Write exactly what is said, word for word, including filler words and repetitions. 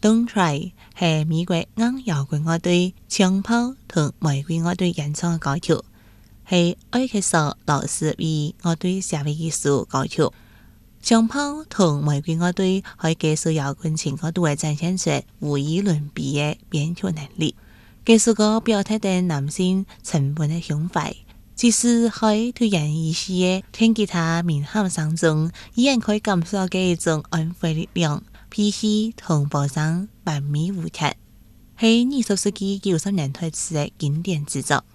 Don't Try 係美國硬搖滾樂隊槍炮同玫瑰樂隊演唱嘅歌曲，係埃克索老師為樂隊寫嘅一首歌曲。槍炮同玫瑰樂隊可以繼續搖滾情歌度嘅展現出無與倫比嘅編曲能力。這首歌表達的男性沉穩嘅胸懷，即使喺突然一時嘅聽吉他鳴喊聲中，依然可以感受到嘅一種安慰力量。脾氣同保障萬米無缺，係二十世紀九十年代時嘅經典之作。